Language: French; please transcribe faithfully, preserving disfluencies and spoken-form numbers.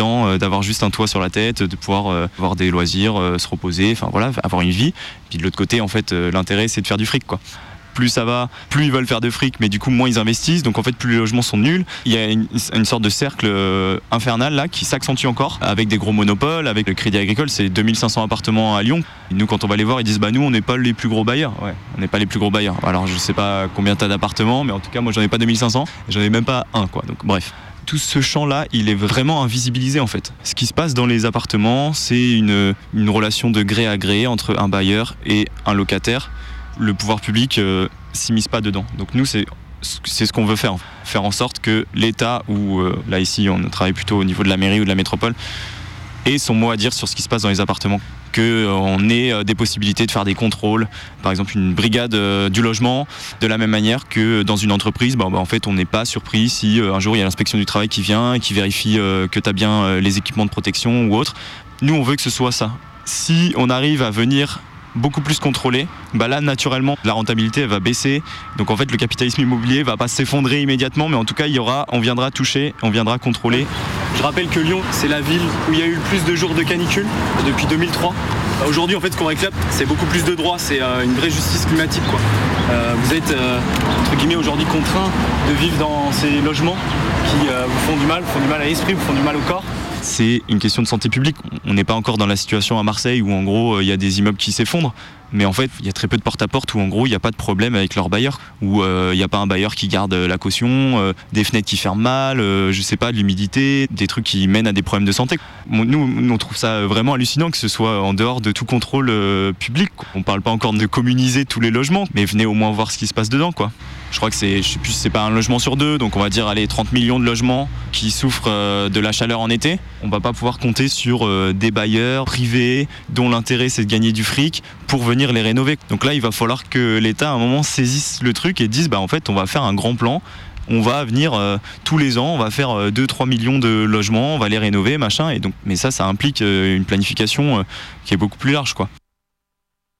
euh, d'avoir juste un toit sur la tête, de pouvoir euh, avoir des loisirs, euh, se reposer, enfin voilà, avoir une vie. Puis de l'autre côté, en fait, euh, l'intérêt, c'est de faire du fric, quoi. Plus ça va, plus ils veulent faire de fric, mais du coup moins ils investissent, donc en fait plus les logements sont nuls. Il y a une, une sorte de cercle euh, infernal là qui s'accentue encore avec des gros monopoles, avec le Crédit Agricole, c'est deux mille cinq cents appartements à Lyon. Et nous quand on va les voir, ils disent bah nous on n'est pas les plus gros bailleurs. Ouais, on n'est pas les plus gros bailleurs. Alors je sais pas combien t'as d'appartements, mais en tout cas moi j'en ai pas deux mille cinq cents, j'en ai même pas un quoi. Donc bref. Tout ce champ-là, il est vraiment invisibilisé en fait. Ce qui se passe dans les appartements, c'est une, une relation de gré à gré entre un bailleur et un locataire. Le pouvoir public euh, s'immisce pas dedans. Donc nous, c'est, c'est ce qu'on veut faire. Faire en sorte que l'État, ou euh, là ici, on travaille plutôt au niveau de la mairie ou de la métropole, ait son mot à dire sur ce qui se passe dans les appartements. Qu'on euh, ait euh, des possibilités de faire des contrôles. Par exemple, une brigade euh, du logement, de la même manière que dans une entreprise, bah, bah, en fait, on n'est pas surpris si euh, un jour il y a l'inspection du travail qui vient et qui vérifie euh, que tu as bien euh, les équipements de protection ou autre. Nous, on veut que ce soit ça. Si on arrive à venir beaucoup plus contrôlé, bah là naturellement la rentabilité elle va baisser, donc en fait le capitalisme immobilier va pas s'effondrer immédiatement, mais en tout cas il y aura, on viendra toucher, on viendra contrôler. Je rappelle que Lyon c'est la ville où il y a eu le plus de jours de canicule depuis deux mille trois. Aujourd'hui en fait ce qu'on réclame c'est beaucoup plus de droits, c'est euh, une vraie justice climatique quoi. Euh, vous êtes euh, entre guillemets aujourd'hui contraints de vivre dans ces logements qui euh, vous font du mal, font du mal à l'esprit, vous font du mal au corps. C'est une question de santé publique. On n'est pas encore dans la situation à Marseille où en gros il y a des immeubles qui s'effondrent, mais en fait il y a très peu de porte-à-porte où en gros il n'y a pas de problème avec leur bailleur, où euh, il n'y a pas un bailleur qui garde la caution, euh, des fenêtres qui ferment mal, euh, je sais pas, de l'humidité, des trucs qui mènent à des problèmes de santé. Bon, nous, nous on trouve ça vraiment hallucinant que ce soit en dehors de tout contrôle euh, public. On parle pas encore de communiser tous les logements, mais venez au moins voir ce qui se passe dedans quoi. Je crois que c'est, je sais plus, c'est pas un logement sur deux, donc on va dire allez trente millions de logements qui souffrent euh, de la chaleur en été. On va pas pouvoir compter sur euh, des bailleurs privés dont l'intérêt c'est de gagner du fric pour venir les rénover. Donc là il va falloir que l'État à un moment saisisse le truc et dise bah en fait on va faire un grand plan. On va venir euh, tous les ans, on va faire euh, deux à trois millions de logements, on va les rénover, machin. Et donc, mais ça, ça implique euh, une planification euh, qui est beaucoup plus large, quoi.